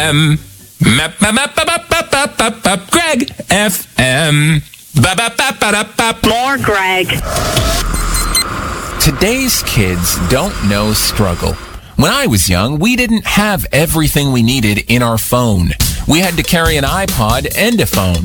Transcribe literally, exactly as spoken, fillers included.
M. Greg F M. More Greg. Today's kids don't know struggle. When I was young, we didn't have everything we needed in our phone. We had to carry an iPod and a phone.